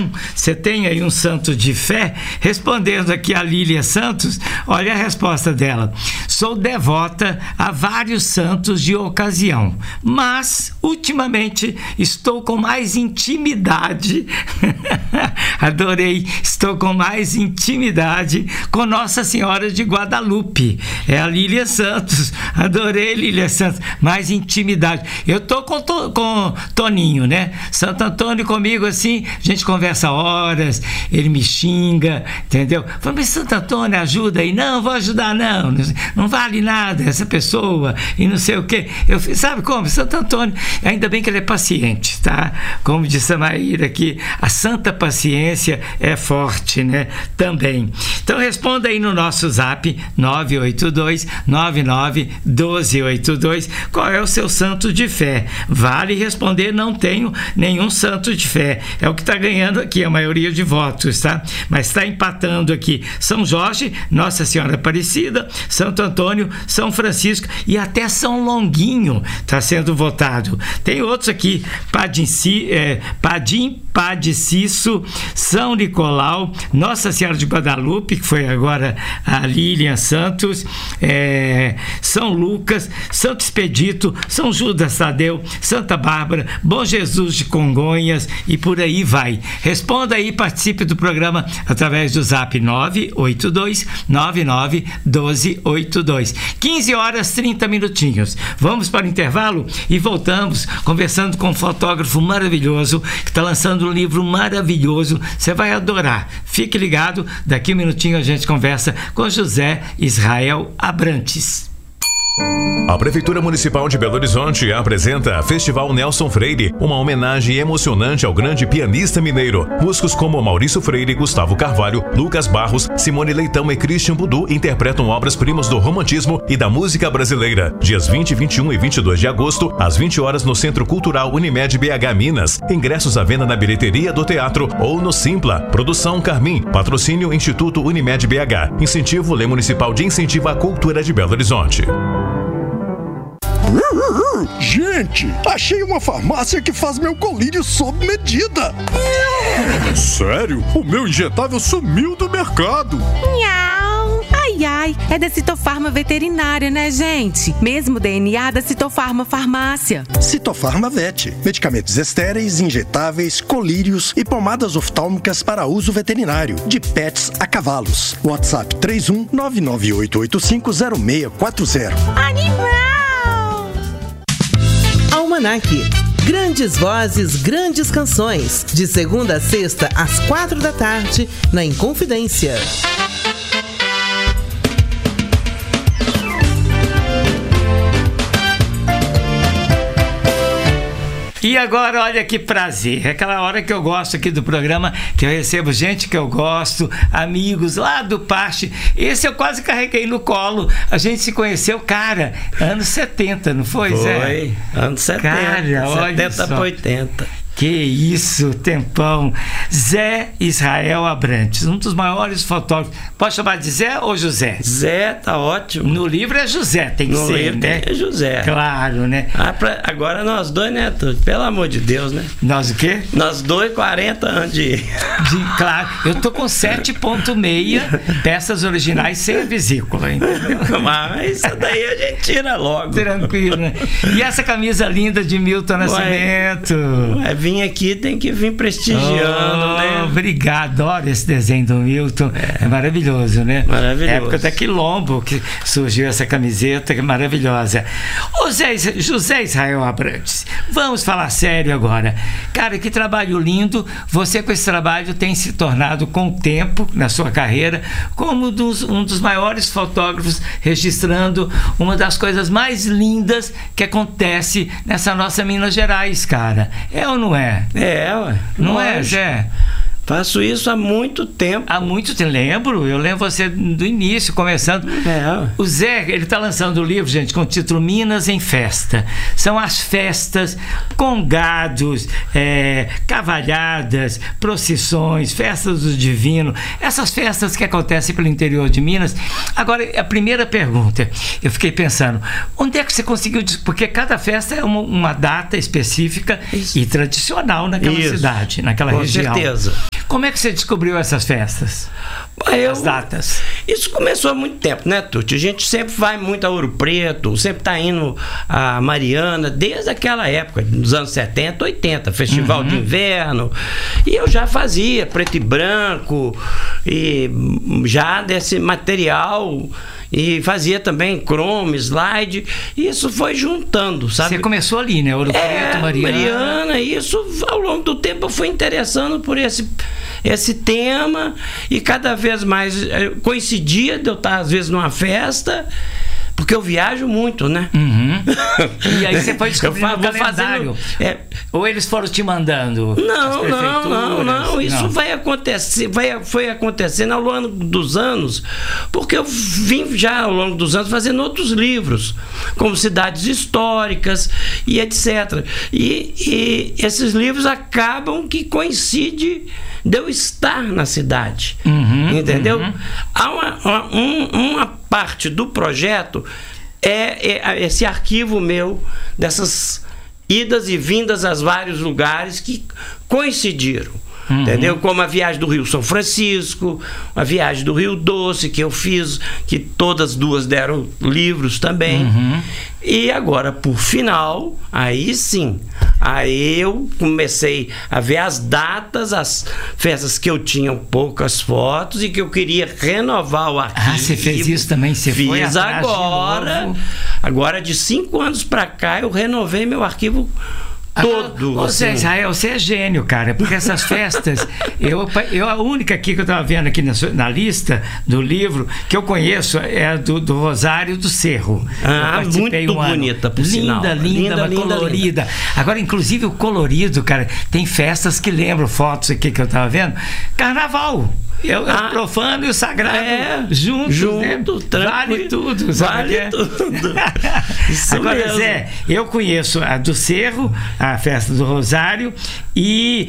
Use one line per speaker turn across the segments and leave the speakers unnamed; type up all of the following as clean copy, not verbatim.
Então, você tem aí um santo de fé? Respondendo aqui a Lília Santos, olha a resposta dela. Sou devota a vários santos de ocasião, mas, ultimamente, estou com mais intimidade, adorei, estou com mais intimidade com Nossa Senhora de Guadalupe. É a Lília Santos, adorei, Lília Santos, mais intimidade. Eu tô com Toninho, né? Santo Antônio comigo assim, a gente conversa horas, ele me xinga, entendeu? Fala, mas Santo Antônio, ajuda aí. Não, vou ajudar não vale nada essa pessoa e não sei o quê. Sabe como? Santo Antônio, ainda bem que ele é paciente, tá? Como disse a Maíra aqui, a santa paciência é forte, né? Também. Então responda aí no nosso zap 982-99-1282 qual é o seu santo de fé. Vale responder, não tenho nenhum santo de fé. É o que está ganhando aqui a maioria de votos, tá? Mas está empatando aqui São Jorge, Nossa Senhora Aparecida, Santo Antônio, São Francisco e até São Longuinho está sendo votado. Tem outros aqui, Padim, Padiciço, São Nicolau, Nossa Senhora de Guadalupe, que foi agora a Lilian Santos, São Lucas, Santo Expedito, São Judas Tadeu, Santa Bárbara, Bom Jesus de Congonhas e por aí vai. Responda aí, participe do programa através do zap 982-99-1282. 15 horas 30 minutinhos. Vamos para o intervalo e voltamos conversando com um fotógrafo maravilhoso que está lançando um livro maravilhoso. Você vai adorar. Fique ligado, daqui um minutinho a gente conversa com José Israel Abrantes.
A Prefeitura Municipal de Belo Horizonte apresenta Festival Nelson Freire, uma homenagem emocionante ao grande pianista mineiro. Músicos como Maurício Freire, Gustavo Carvalho, Lucas Barros, Simone Leitão e Christian Budu interpretam obras-primas do romantismo e da música brasileira. Dias 20, 21 e 22 de agosto, às 20 horas no Centro Cultural Unimed BH Minas. Ingressos à venda na bilheteria do teatro ou no Simpla. Produção Carmim. Patrocínio Instituto Unimed BH. Incentivo Lei Municipal de Incentivo à Cultura de Belo Horizonte.
Gente, achei uma farmácia que faz meu colírio sob medida. Sério? O meu injetável sumiu do mercado.
Miau. Ai, é da Citofarma Veterinária, né, gente? Mesmo DNA da Citofarma Farmácia.
Citofarma Vet. Medicamentos estéreis, injetáveis, colírios e pomadas oftálmicas para uso veterinário. De pets a cavalos. WhatsApp 31-998850640.
Animal!
Almanac. Grandes vozes, grandes canções. De segunda a sexta, às 4 da tarde, na Inconfidência.
E agora, olha que prazer, é aquela hora que eu gosto aqui do programa, que eu recebo gente que eu gosto, amigos lá do Paste. Esse eu quase carreguei no colo, a gente se conheceu, cara, anos 70, não foi, Zé?
Foi, anos 70,
cara, olha
70 para 80.
Que isso, tempão. Zé Israel Abrantes, um dos maiores fotógrafos. Pode chamar de Zé ou José?
Zé, tá ótimo.
No livro é José, tem que ser, né?
É José.
Claro, né?
Agora nós dois, né, Tudo? Pelo amor de Deus, né?
Nós o quê?
Nós dois, 40 anos
Claro, eu tô com 7,6 peças originais sem vesícula, entendeu?
Mas isso daí a gente tira logo.
Tranquilo, né? E essa camisa linda de Milton Nascimento?
Vir aqui tem que vir prestigiando, né?
Obrigado, adoro esse desenho do Milton, é maravilhoso, né?
Maravilhoso.
É época da Quilombo que surgiu essa camiseta, que é maravilhosa. José Israel Abrantes, vamos falar sério agora. Cara, que trabalho lindo, você com esse trabalho tem se tornado com o tempo, na sua carreira, como um dos maiores fotógrafos, registrando uma das coisas mais lindas que acontece nessa nossa Minas Gerais, cara. É ou não é?
É, ué.
Não é, Zé?
Faço isso há muito tempo.
Há muito tempo, eu lembro você do início, começando. O Zé, ele está lançando o livro, gente, com o título Minas em Festa. São as festas com gados, cavalhadas, procissões, festas do divino, essas festas que acontecem pelo interior de Minas. Agora, a primeira pergunta, eu fiquei pensando, onde é que você conseguiu, porque cada festa é uma data específica e tradicional naquela cidade, naquela região. Com certeza. Como é que você descobriu essas festas? As datas?
Isso começou há muito tempo, né, Tuti? A gente sempre vai muito a Ouro Preto, sempre está indo a Mariana, desde aquela época, dos anos 70, 80, Festival de Inverno. E eu já fazia preto e branco, e já desse material... E fazia também chrome, slide, e isso foi juntando, sabe?
Você começou ali, né? Ouro Preto,
Mariana, isso ao longo do tempo eu fui interessando por esse tema, e cada vez mais coincidia de eu estar às vezes numa festa, porque eu viajo muito, né?
E aí você foi descobrindo o calendário. Ou eles foram te mandando?
Não. Isso vai acontecer, foi acontecendo ao longo dos anos, porque eu vim já ao longo dos anos fazendo outros livros, como cidades históricas e etc. E esses livros acabam que coincidem de eu estar na cidade, entendeu? Há uma parte do projeto é esse arquivo meu dessas idas e vindas a vários lugares que coincidiram, entendeu? Como a viagem do Rio São Francisco, a viagem do Rio Doce que eu fiz, que todas duas deram livros também. E agora, por final, aí sim, aí eu comecei a ver as datas, as festas que eu tinha poucas fotos e que eu queria renovar o arquivo.
Você fez isso também? Você
fiz
foi atrás
agora de 5 anos para cá eu renovei meu arquivo todo.
Você, Israel, você é gênio, cara, porque essas festas, a única aqui que eu estava vendo aqui na lista do livro que eu conheço é a do Rosário do Cerro.
Muito bonita, por sinal.
Linda, colorida. Agora, inclusive, o colorido, cara, tem festas que lembram fotos aqui que eu estava vendo. Carnaval. O profano e o sagrado juntos, né? Vale tudo, sabe?
Vale tudo.
Agora, Zé, eu conheço a do Cerro, a festa do Rosário, e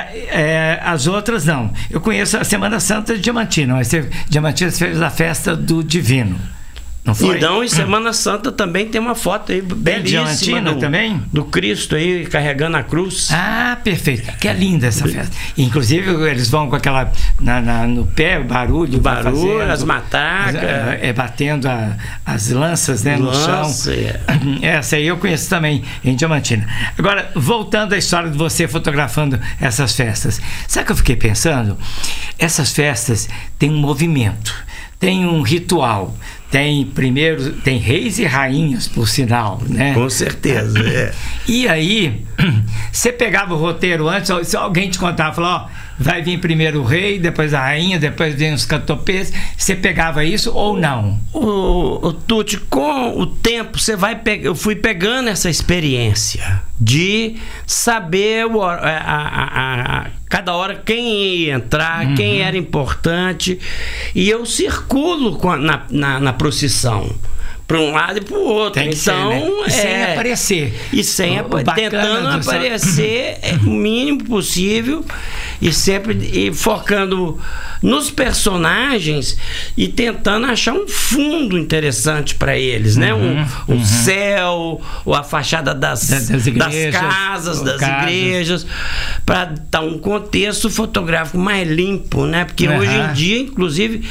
as outras não. Eu conheço a Semana Santa de Diamantina, mas Diamantina fez a festa do Divino. Não foi?
Então, em Semana Santa também tem uma foto aí belíssima
também?
Do Cristo aí carregando a cruz.
Perfeito. Que é linda essa festa. Inclusive, eles vão com aquela no pé, o barulho,
as matacas,
batendo as lanças, né, no chão. Essa aí eu conheço também em Diamantina. Agora, voltando à história de você fotografando essas festas. Sabe o que eu fiquei pensando? Essas festas têm um movimento, tem um ritual. Tem reis e rainhas, por sinal, né?
Com certeza,
E aí, você pegava o roteiro antes, se alguém te contava, falava, vai vir primeiro o rei, depois a rainha, depois vem os cantopês, você pegava isso ou não?
O Tuti, com o tempo, eu fui pegando essa experiência de saber cada hora quem ia entrar, quem era importante, e eu circulo na procissão para um lado e para o outro.
Tem que ser, né? E sem aparecer.
E tentando aparecer o mínimo possível, e sempre focando nos personagens e tentando achar um fundo interessante para eles, né? Um céu, ou a fachada das casas, das igrejas, para dar um contexto fotográfico mais limpo, né? Porque hoje em dia, inclusive,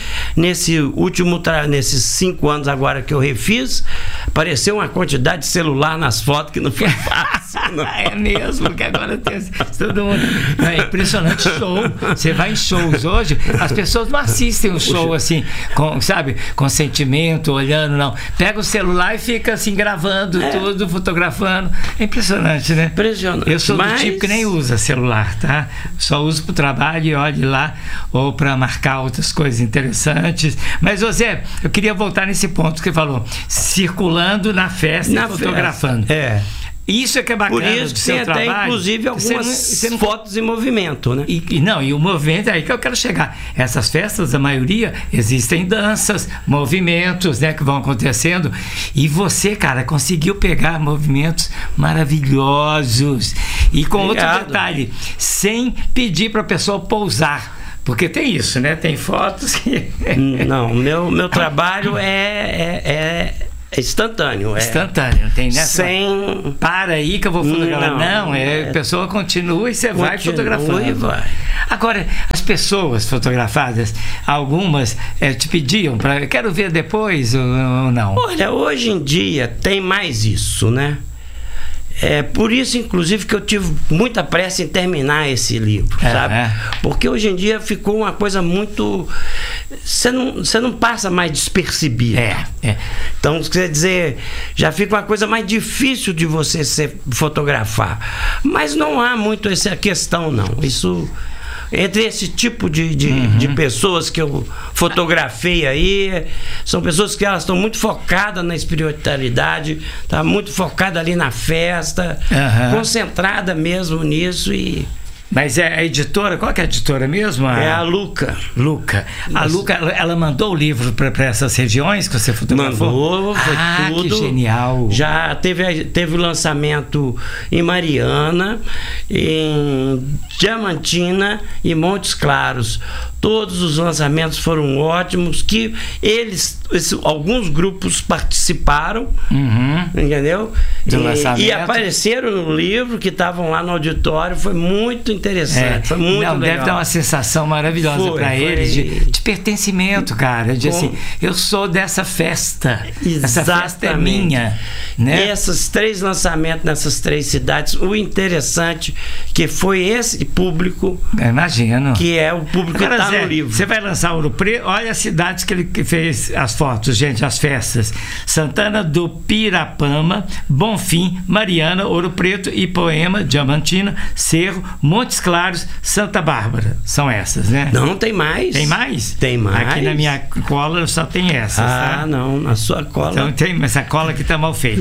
nesses 5 anos agora que eu refiz, apareceu uma quantidade de celular nas fotos que não foi fácil. Não.
É mesmo, que agora tem todo mundo. É impressionante show. Você vai em shows hoje, as pessoas não assistem um show assim, com sentimento, olhando, não. Pega o celular e fica assim, gravando tudo, fotografando. É impressionante, né?
Impressionante.
Eu sou do tipo que nem usa celular, tá? Só uso pro trabalho e olhe lá, ou para marcar outras coisas interessantes. Mas, José, eu queria voltar nesse ponto que você falou, circulando na festa e fotografando. Isso é que é bacana.
Por isso que tem até, trabalho, inclusive, algumas fotos em movimento, né?
E o movimento é aí que eu quero chegar. Essas festas, a maioria, existem danças, movimentos, né, que vão acontecendo. E você, cara, conseguiu pegar movimentos maravilhosos. E com outro detalhe, sem pedir para a pessoa pousar. Porque tem isso, né? Tem fotos que...
Não, meu trabalho é instantâneo.
Instantâneo, tem nessa.
Sem.
Para aí que eu vou fotografar. Não, a pessoa continua e você vai fotografando.
E vai.
Agora, as pessoas fotografadas, algumas te pediam para. Quero ver depois ou não?
Olha, hoje em dia tem mais isso, né? É por isso, inclusive, que eu tive muita pressa em terminar esse livro, sabe? Porque hoje em dia ficou uma coisa muito... Você não passa mais despercebido. Então, quer dizer, já fica uma coisa mais difícil de você fotografar. Mas não há muito essa questão, não. Isso... Entre esse tipo de pessoas que eu fotografei aí, são pessoas que elas estão muito focadas na espiritualidade, tá muito focada ali na festa, concentrada mesmo nisso.
Mas é a editora, qual que é a editora mesmo?
É a Luca.
A Luca, ela mandou o livro para essas regiões que você fotografou?
Mandou, foi tudo.
Que genial.
Já teve o lançamento em Mariana, em Diamantina e Montes Claros. Todos os lançamentos foram ótimos, que alguns grupos participaram, entendeu? E apareceram no livro, que estavam lá no auditório. Foi muito interessante, foi muito legal.
Deve dar uma sensação maravilhosa para eles de pertencimento, cara, de assim, eu sou dessa festa.
Exatamente.
Essa festa é minha, né?
Esses 3 lançamentos nessas 3 cidades, o interessante que foi esse público,
imagino,
que é o público que está no livro.
Você vai lançar Ouro Preto, olha as cidades que ele fez as fotos, gente, as festas: Santana do Pirapama, Bonfim, Mariana, Ouro Preto, Ipoema, Diamantina, Cerro, Montes Claros, Santa Bárbara. São essas, né?
Não, tem mais.
Tem mais?
Tem mais.
Aqui na minha cola só tem essas, tá?
Não, na sua cola.
Então tem, essa cola aqui tá mal feita.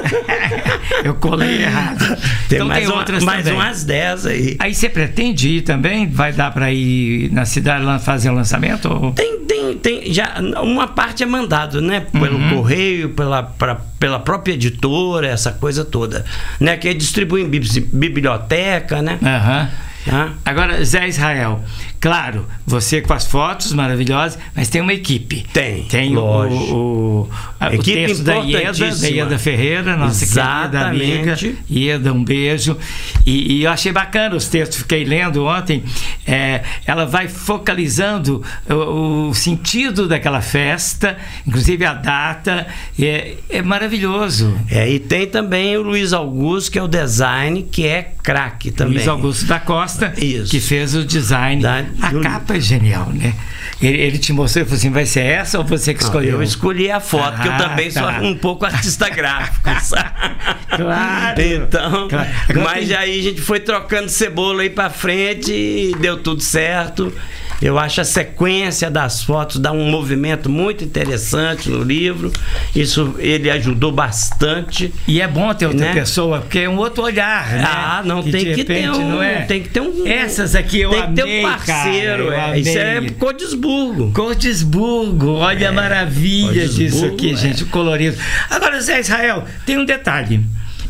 Eu colei errado.
Tem outras mais também. Umas 10 aí.
Aí você pretende ir também? Vai dar para ir na cidade fazer o lançamento? Ou...
Tem. Já uma parte é mandado, né? Pelo correio, pela própria editora, essa coisa toda, né? Que distribui em biblioteca, né?
Agora, Zé Israel, claro, você com as fotos maravilhosas, mas tem uma equipe. Tem o texto da Ieda Ferreira, nossa querida amiga Ieda, um beijo. E eu achei bacana os textos, fiquei lendo ontem. Ela vai focalizando o sentido daquela festa, inclusive a data. É maravilhoso.
E tem também o Luiz Augusto, que é o design, que é craque também.
Luiz Augusto da Costa,
isso,
que fez o design. A capa é genial, né? Ele te mostrou e falou assim: vai ser essa ou você que escolheu?
Eu escolhi a foto, que eu também sou um pouco artista gráfico, sabe?
Claro.
Então, mas aí a gente foi trocando cebola aí pra frente e deu tudo certo. Eu acho a sequência das fotos dá um movimento muito interessante no livro. Isso ele ajudou bastante.
E é bom ter outra pessoa, porque é um outro olhar, né?
Não, que tem que ter um.
Não é?
Tem que ter um.
Essas aqui eu amei,
tem que ter um parceiro.
Cara,
Isso é Cordesburgo.
Olha a maravilha disso aqui, gente, o colorido. Agora, Zé Israel, tem um detalhe.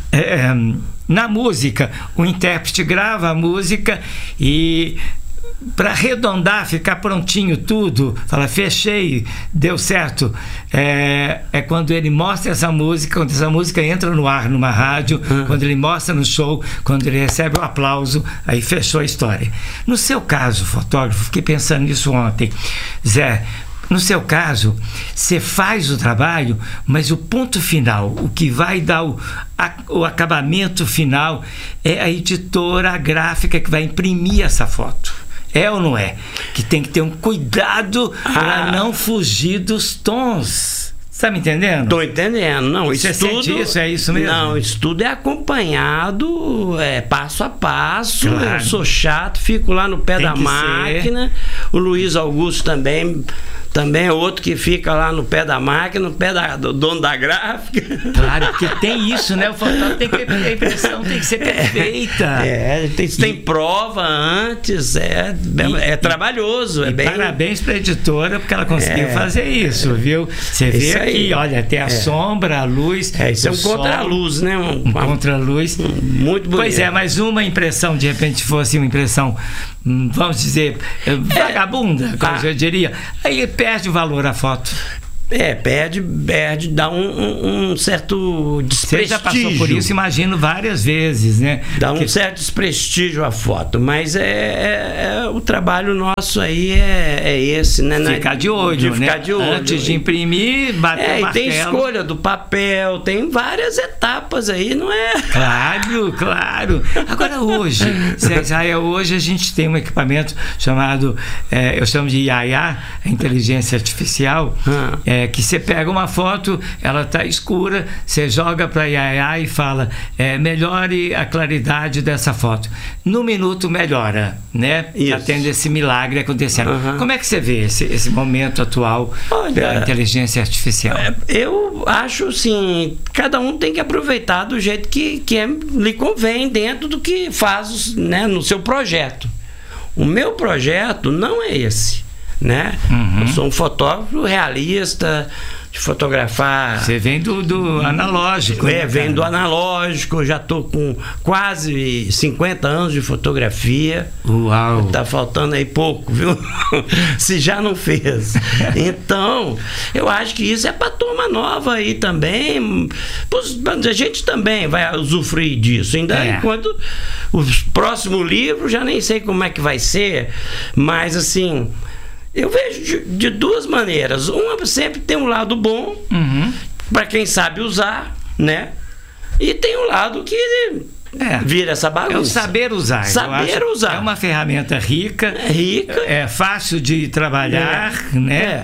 Na música, o intérprete grava a música e, para arredondar, ficar prontinho tudo, fala, fechei, deu certo, é quando ele mostra essa música, quando essa música entra no ar numa rádio, quando ele mostra no show, quando ele recebe o aplauso, aí fechou a história. No seu caso, fotógrafo, fiquei pensando nisso ontem, Zé, no seu caso, você faz o trabalho, mas o ponto final, o que vai dar o acabamento final, é a editora gráfica que vai imprimir essa foto. É ou não é? Que tem que ter um cuidado para não fugir dos tons. Tá me entendendo?
Tô entendendo. Não,
você sente isso? É isso mesmo?
Não, isso tudo é acompanhado, passo a passo.
Claro.
Eu sou chato, fico lá no pé da máquina. O Luiz Augusto também também é outro que fica lá no pé da máquina, no pé do dono da gráfica.
Claro, porque tem isso, né? O fotógrafo tem que a impressão tem que ser perfeita.
Tem prova antes, é trabalhoso.
E
bem...
Parabéns para a editora, porque ela conseguiu fazer isso, viu? Você vê aqui, olha, tem a sombra, a luz.
Isso é um contra-luz, né?
Um contra-luz.
Muito bonito.
Pois é, mas uma impressão, de repente, fosse uma impressão, vamos dizer, vagabunda, como eu diria, aí perde o valor a foto.
Perde, dá um certo desprestígio.
Você já passou por isso, imagino, várias vezes, né?
Dá um certo desprestígio à foto, mas o trabalho nosso aí é esse, né?
Ficar de olho, né?
Ficar de olho.
Antes de imprimir, bater o martelo.
E tem escolha do papel, tem várias etapas aí, não é?
Claro. Agora hoje, hoje a gente tem um equipamento chamado, eu chamo de IAIA, a inteligência artificial, que você pega uma foto, ela está escura, você joga para a IAIA e fala, melhore a claridade dessa foto. No minuto melhora, né? Está tendo esse milagre acontecendo. Como é que você vê esse momento atual da inteligência artificial?
Eu acho assim, cada um tem que aproveitar do jeito que lhe convém dentro do que faz, né, no seu projeto. O meu projeto não é esse, né? Eu sou um fotógrafo realista, de fotografar.
Você vem do analógico.
Vem do analógico, já estou com quase 50 anos de fotografia.
Uau!
Tá faltando aí pouco, viu? Se já não fez. Então, eu acho que isso é para turma nova aí também. A gente também vai usufruir disso. Ainda enquanto o próximo livro, já nem sei como é que vai ser, mas assim, eu vejo de duas maneiras. Uma sempre tem um lado bom, para quem sabe usar, né? E tem um lado que vira essa bagunça.
É o saber usar.
Saber usar.
É uma ferramenta rica. É fácil de trabalhar, né?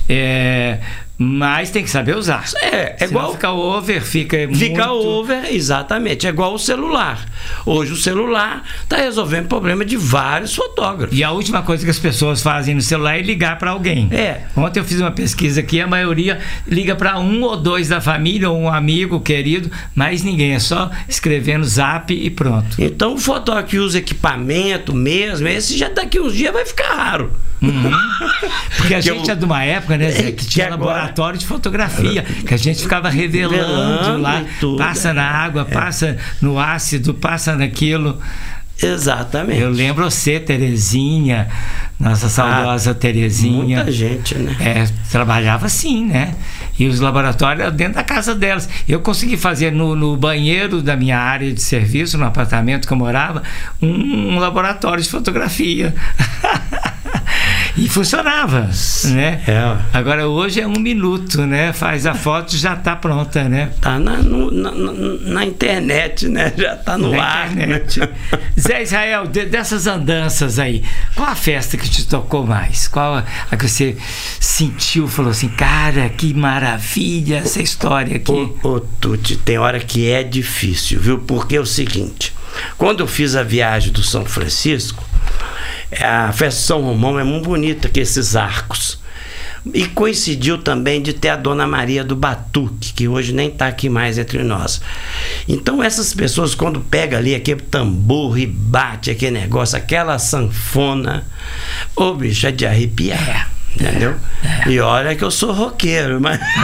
Mas tem que saber usar.
Igual
fica over, fica
over, exatamente. É igual o celular. Hoje o celular está resolvendo o problema de vários fotógrafos.
E a última coisa que as pessoas fazem no celular é ligar para alguém. Ontem eu fiz uma pesquisa aqui, a maioria liga para um ou dois da família, ou um amigo querido, mas ninguém, é só escrever no Zap e pronto.
Então o fotógrafo que usa equipamento mesmo, esse já daqui uns dias vai ficar raro.
Porque a gente é de uma época, né, Zé, que tinha laboratório de fotografia, que a gente ficava revelando lá, passa na água, passa no ácido, passa naquilo.
Exatamente.
Eu lembro você, Terezinha, nossa saudosa Terezinha.
Muita gente, né?
Trabalhava assim, né? E os laboratórios dentro da casa delas. Eu consegui fazer no banheiro da minha área de serviço, no apartamento que eu morava, um laboratório de fotografia. E funcionava, né? Agora hoje é 1 minuto, né? Faz a foto, já está pronta, né?
Tá na internet, né? Já está no ar.
Internet. Zé Israel, dessas andanças aí, qual a festa que te tocou mais? Qual a que você sentiu, falou assim, cara, que maravilha essa história aqui?
Ô Tuti, tem hora que é difícil, viu? Porque é o seguinte, quando eu fiz a viagem do São Francisco, a festa de São Romão é muito bonita, com esses arcos. E coincidiu também de ter a Dona Maria do Batuque, que hoje nem está aqui mais entre nós. Então essas pessoas, quando pegam ali aquele tambor e bate aquele negócio, aquela sanfona, bicho, é de arrepiar. Entendeu? E olha que eu sou roqueiro,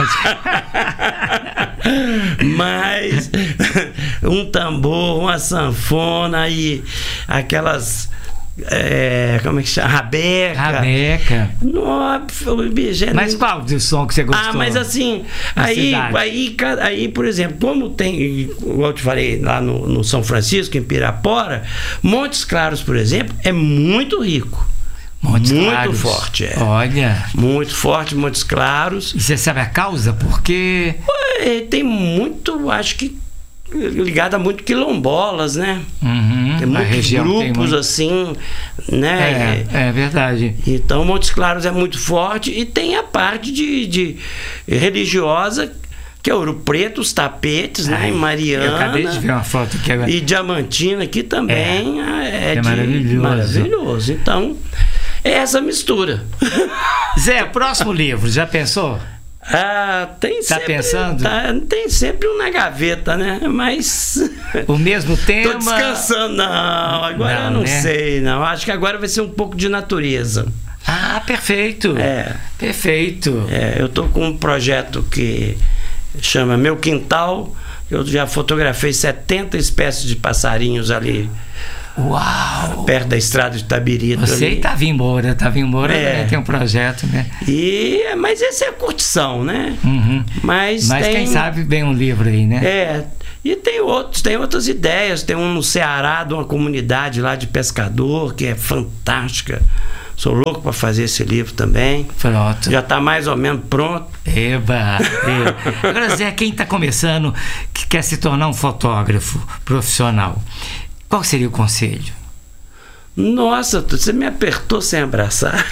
mas um tambor, uma sanfona e aquelas como é que chama? Rabeca. Nossa, bicho,
mas qual do som que você gostou?
Mas assim, aí, por exemplo, como tem, igual eu te falei lá no São Francisco, em Pirapora, Montes Claros, por exemplo, é muito rico.
Montes
muito
Claros.
Forte,
Olha.
Muito forte, Montes Claros.
E você sabe a causa? Porque
tem muito, acho que ligado a muito quilombolas, né? Tem muitos grupos assim, né?
É verdade.
Então Montes Claros é muito forte e tem a parte de religiosa, que é Ouro Preto, os tapetes, né? Em Mariana.
Eu acabei de ver uma foto aqui agora.
E Diamantina aqui também
maravilhoso.
Maravilhoso. Então, é essa mistura.
Zé, próximo livro, já pensou?
Tem
tá
sempre,
pensando?
Tem sempre um na gaveta, né? Mas...
O mesmo tema?
Tô descansando. Não, agora eu não sei, não. Acho que agora vai ser um pouco de natureza.
Perfeito. Perfeito.
Eu tô com um projeto que chama Meu Quintal. Eu já fotografei 70 espécies de passarinhos ali.
Uau!
Perto da estrada de Itabirito.
Você e Tavinho Moura também tem um projeto, né?
Mas essa é a curtição, né?
Uhum.
Mas
quem sabe vem um livro aí, né?
E tem outras ideias. Tem um no Ceará, de uma comunidade lá de pescador, que é fantástica. Sou louco para fazer esse livro também.
Pronto.
Já está mais ou menos pronto.
Eba. Agora, Zé, quem está começando, que quer se tornar um fotógrafo profissional, qual seria o conselho?
Nossa, você me apertou sem abraçar.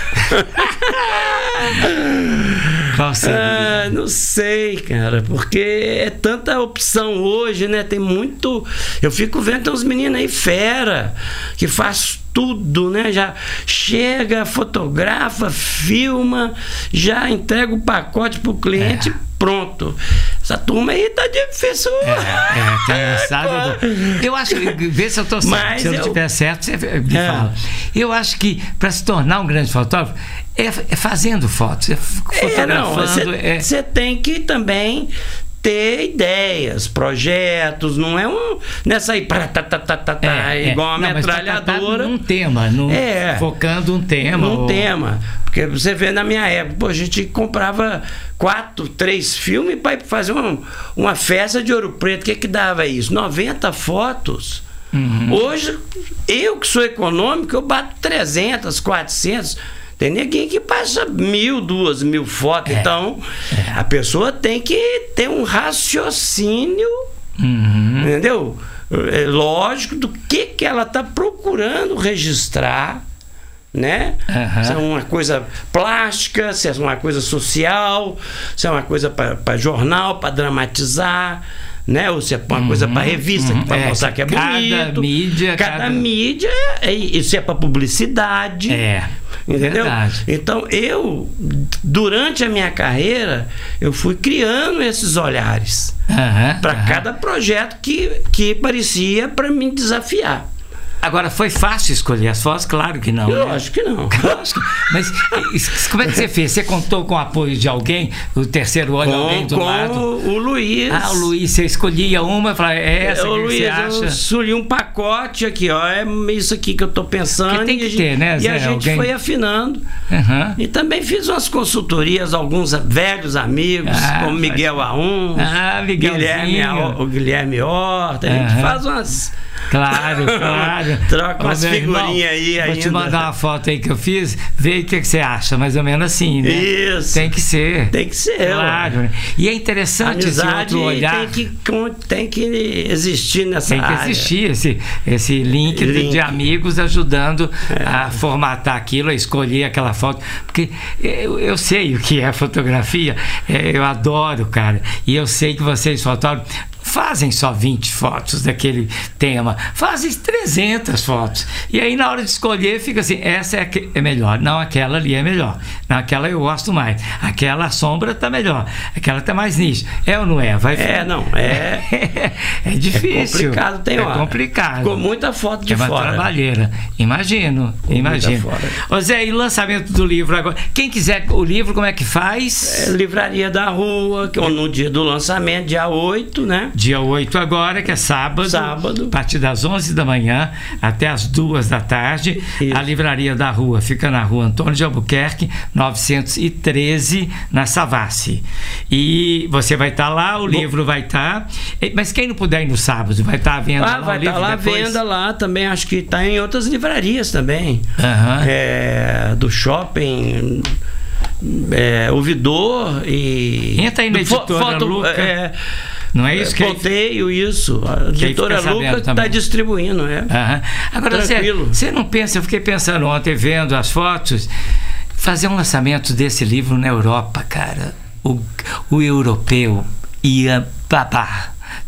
Qual seria?
Não sei, cara, porque é tanta opção hoje, né? Tem muito... Eu fico vendo, tem uns meninos aí fera, que faz tudo, né? Já chega, fotografa, filma, já entrega o pacote pro cliente, pronto. Essa turma aí tá difícil.
Eu acho, vê se eu tô certo. Se eu não estiver certo, você me fala. Eu acho que para se tornar um grande fotógrafo é fazendo fotos, fotografando.
Você tem que também ter ideias, projetos, não é nessa aí igual uma metralhadora.
Num tema, focando um tema.
Num tema. Porque você vê na minha época, a gente comprava 3 filmes para fazer uma festa de Ouro Preto. O que dava isso? 90 fotos.
Uhum.
Hoje, eu que sou econômico, eu bato 300, 400. Tem ninguém que passa 1.000, 2.000 fotos. Então, a pessoa tem que ter um raciocínio, entendeu? Lógico, do que ela está procurando registrar, né? Se é uma coisa plástica, se é uma coisa social, se é uma coisa para jornal, para dramatizar, né? Ou se é uma coisa para revista, para mostrar que é bonito. Cada mídia, isso é para publicidade. Entendeu?
Verdade.
Então durante a minha carreira, eu fui criando esses olhares para cada projeto que parecia para me desafiar.
Agora, foi fácil escolher as fotos? Claro que não.
Eu acho que não.
Mas como é que você fez? Você contou com o apoio de alguém? O terceiro olho, alguém do lado?
O Luiz.
O Luiz, você escolhia uma e falava, essa que
Luiz,
você acha?
Eu escolhi um pacote aqui, é isso aqui que eu tô pensando.
Porque tem que ter, né, Zé?
E a gente foi afinando. E também fiz umas consultorias, alguns velhos amigos, como Miguel Aum, o Guilherme Horta. A gente faz umas...
Claro.
Troca umas figurinhas aí ainda.
Vou te mandar uma foto aí que eu fiz, vê o que você acha, mais ou menos assim, né?
Isso.
Tem que ser.
Claro.
Né? E é interessante esse outro olhar.
Tem que existir nessa área.
Tem que existir esse link de amigos ajudando a formatar aquilo, a escolher aquela foto. Porque eu sei o que é fotografia, eu adoro, cara. E eu sei que vocês, fotógrafos, fazem só 20 fotos daquele tema, fazem 300 fotos, e aí na hora de escolher fica assim, essa é melhor, não, aquela ali é melhor, não, aquela eu gosto mais, aquela sombra tá melhor, aquela tá mais nicho, ou não é? É difícil,
complicado,
complicado,
ficou muita foto de fora,
uma trabalheira, imagino. Ô Zé, e lançamento do livro agora, quem quiser o livro, como é que faz?
Livraria da Rua, que no dia do lançamento, dia 8, né?
Dia 8 agora, que é sábado, a partir das 11 da manhã até as 2 da tarde. Isso. A Livraria da Rua fica na Rua Antônio de Albuquerque, 913, na Savassi. E você vai estar lá, o livro vai estar. Mas quem não puder ir no sábado, vai estar à venda lá?
Vai estar lá à venda lá também, acho que está em outras livrarias também. Do shopping, Ouvidor e...
Entra aí na editora Luca. Não é isso que
Ponteio, isso. A editora Luca está distribuindo,
Agora, você não pensa, eu fiquei pensando ontem, vendo as fotos, fazer um lançamento desse livro na Europa, cara. O europeu ia babar.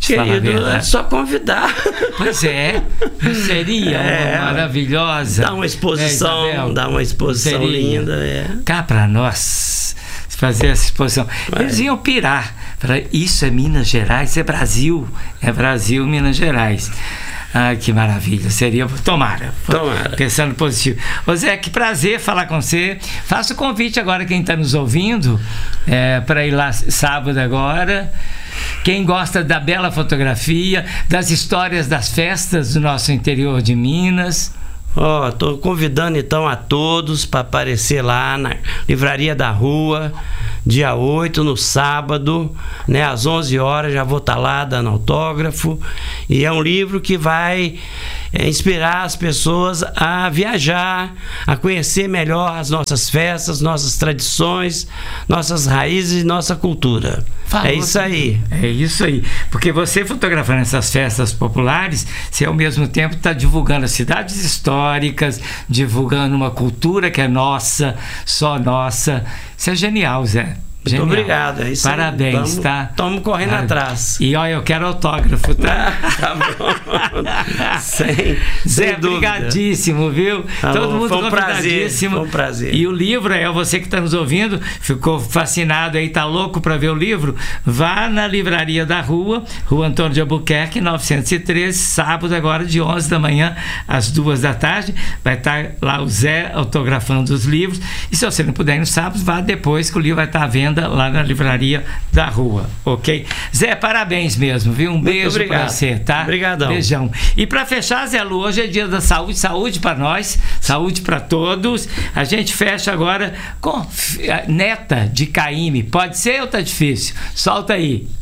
Querido, é só convidar.
Pois é, seria uma maravilhosa.
Dá uma exposição, linda.
Cá para nós fazer essa exposição. Eles iam pirar. Isso é Minas Gerais, é Brasil, Minas Gerais. Ah, que maravilha, seria, tomara. Pensando positivo. Ô Zé, que prazer falar com você. Faça o convite agora, quem está nos ouvindo, para ir lá sábado agora. Quem gosta da bela fotografia, das histórias das festas do nosso interior de Minas.
Estou convidando então a todos para aparecer lá na Livraria da Rua, dia 8, no sábado, né, às 11 horas, já vou estar lá dando autógrafo. E é um livro que vai inspirar as pessoas a viajar, a conhecer melhor as nossas festas, nossas tradições, nossas raízes e nossa cultura. É isso aí.
É isso aí. Porque você fotografando essas festas populares, você ao mesmo tempo está divulgando as cidades históricas, divulgando uma cultura que é nossa, só nossa. Isso é genial, Zé.
Muito obrigado, é isso.
Parabéns, tá?
Estamos correndo atrás.
E olha, eu quero autógrafo, tá?
Tá bom. Sem dúvida.
Obrigadíssimo, viu?
Tá
todo
bom.
mundo
Foi um
convidadíssimo.
Foi um prazer.
E o livro, você que está nos ouvindo, ficou fascinado aí, tá louco para ver o livro? Vá na Livraria da Rua, Rua Antônio de Albuquerque, 913, sábado agora de 11 da manhã às 2 da tarde. Vai estar lá o Zé autografando os livros. E se você não puder ir no sábado, vá depois que o livro vai estar à venda lá na Livraria da Rua, ok? Zé, parabéns mesmo, viu? Um beijo pra você, tá?
Obrigadão.
Beijão. E pra fechar, Zé Lu, hoje é dia da saúde, saúde pra nós, saúde pra todos. A gente fecha agora com Neta de Caymmi. Pode ser ou tá difícil? Solta aí.